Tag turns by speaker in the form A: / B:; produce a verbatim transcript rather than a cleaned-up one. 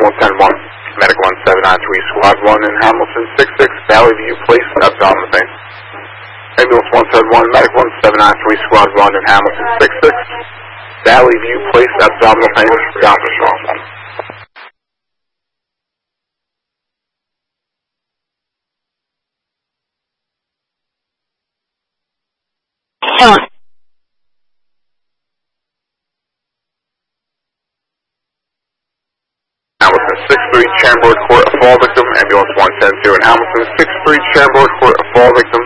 A: one ten one. Medic one seven nine three, Squad one in Hamilton, six six, Valley View Place, abdominal pain. Ambulance one seven one, Medic one seven nine three, Squad one in Hamilton, six six, Valley View Place, abdominal pain, down for strong one. Hamilton six three, Chambord Court, a fall victim. Ambulance one ten zero in Hamilton, six three, Chambord Court, a fall victim.